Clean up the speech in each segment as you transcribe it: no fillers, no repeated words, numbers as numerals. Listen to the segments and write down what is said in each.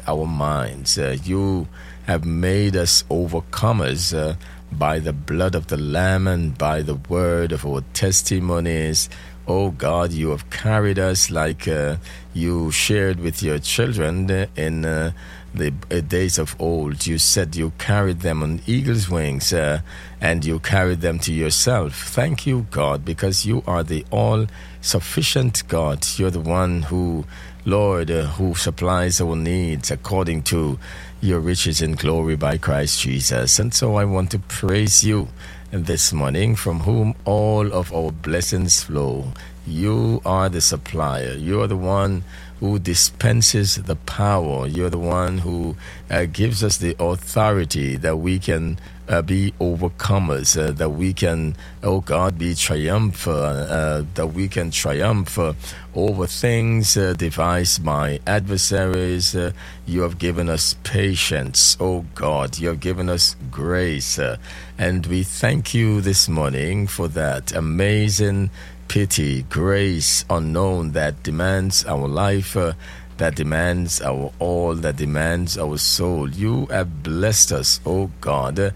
our minds. You have made us overcomers by the blood of the Lamb and by the word of our testimonies. Oh God, you have carried us like you shared with your children in the days of old. You said you carried them on eagle's wings and you carried them to yourself. Thank you, God, because you are the all-sufficient God. You're the one who, Lord, who supplies our needs according to your riches in glory by Christ Jesus. And so I want to praise you this morning, from whom all of our blessings flow. You are the supplier. You are the one who dispenses the power. You're the one who gives us the authority that we can be overcomers, that we can, oh God, be triumphant, that we can triumph over things devised by adversaries. You have given us patience, oh God. You have given us grace. And we thank you this morning for that amazing pity, grace unknown that demands our life, that demands our all, that demands our soul. You have blessed us, oh God,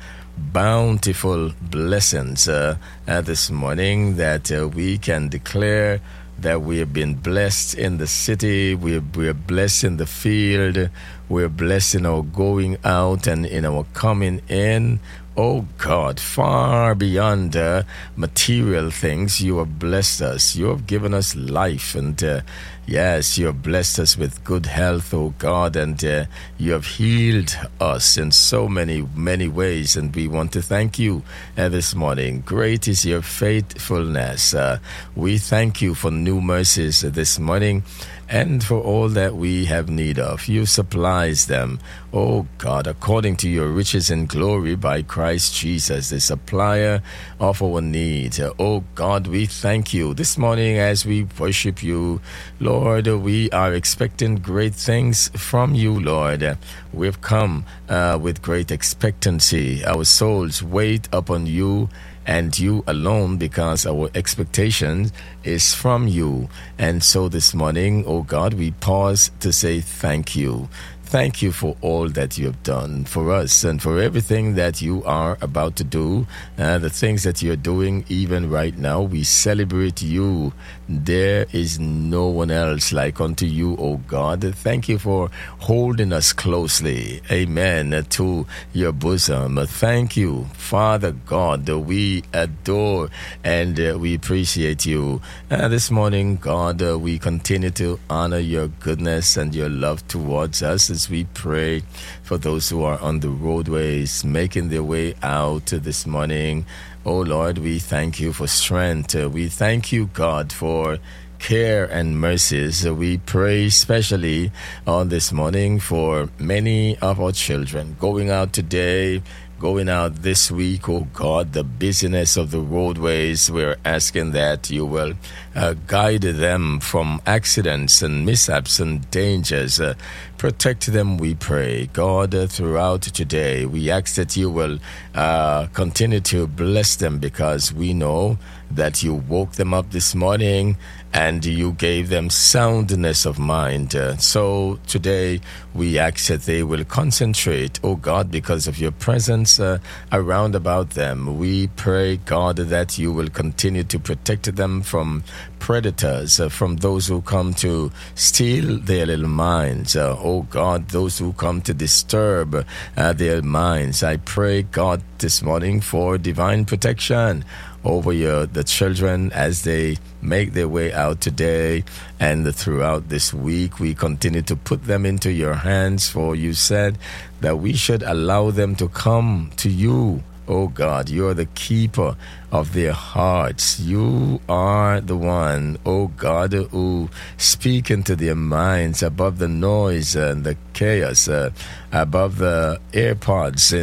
bountiful blessings this morning that we can declare that we have been blessed in the city, we are blessed in the field, we are blessed in our going out and in our coming in. Oh God, far beyond material things, you have blessed us. You have given us life, and yes, you have blessed us with good health, oh God, and you have healed us in so many, many ways, and we want to thank you this morning. Great is your faithfulness. We thank you for new mercies this morning, and for all that we have need of. You supplies them, oh God, according to your riches and glory by Christ Jesus, the supplier of our needs. Oh God, we thank you this morning as we worship you. Lord, we are expecting great things from you, Lord. We've come with great expectancy. Our souls wait upon you and you alone, because our expectation is from you. And so this morning, oh God, we pause to say thank you. Thank you for all that you have done for us and for everything that you are about to do, the things that you're doing even right now. We celebrate you. There is no one else like unto you, O God. Thank you for holding us closely, amen, to your bosom. Thank you, Father God. We adore and we appreciate you. This morning, God, we continue to honor your goodness and your love towards us as we pray for those who are on the roadways making their way out this morning. Oh Lord, we thank you for strength. We thank you, God, for care and mercies. We pray especially on this morning for many of our children going out today, going out this week. Oh God, the busyness of the roadways, we're asking that you will guide them from accidents and mishaps and dangers. Protect them, we pray. God, throughout today, we ask that you will continue to bless them, because we know that you woke them up this morning and you gave them soundness of mind. So today we ask that they will concentrate, oh God, because of your presence around about them. We pray, God, that you will continue to protect them from predators, from those who come to steal their little minds. Oh God, those who come to disturb their minds. I pray, God, this morning for divine protection over the children as they make their way out today and throughout this week. We continue to put them into your hands, for you said that we should allow them to come to you. Oh God, you're the keeper of their hearts. You are the one, oh God, who speak into their minds above the noise and the chaos, above the AirPods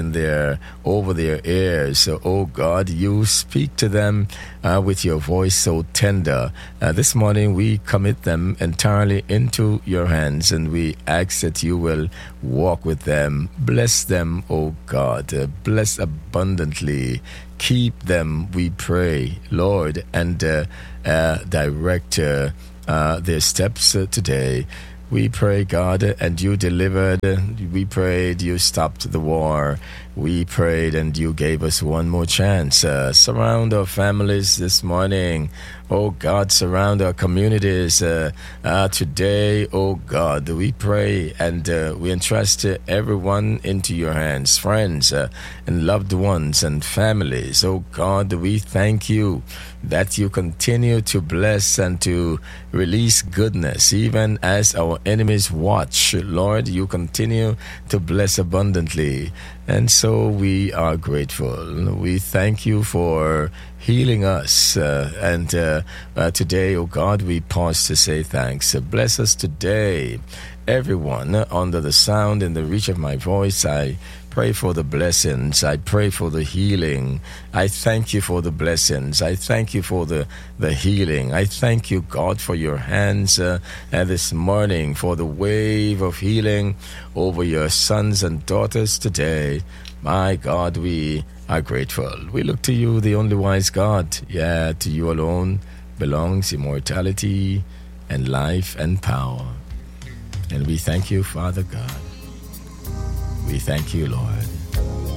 over their ears. Oh God, you speak to them with your voice so tender. This morning we commit them entirely into your hands, and we ask that you will walk with them. Bless them, oh God. Bless abundantly. Keep them, we pray, Lord, and direct their steps today. We pray, God, and you delivered. We prayed, you stopped the war. We prayed, and you gave us one more chance. Surround our families this morning. Oh, God, surround our communities today. Oh, God, we pray, and we entrust everyone into your hands, friends and loved ones and families. Oh, God, we thank you that you continue to bless and to release goodness, even as our enemies watch. Lord, you continue to bless abundantly. And so we are grateful. We thank you for healing us. And today, oh God, we pause to say thanks. Bless us today. Everyone under the sound and the reach of my voice, I pray for the blessings. I pray for the healing. I thank you for the blessings. I thank you for the healing. I thank you, God, for your hands this morning, for the wave of healing over your sons and daughters today. My God, we are grateful. We look to you, the only wise God. Yeah, to you alone belongs immortality and life and power. And we thank you, Father God. We thank you, Lord.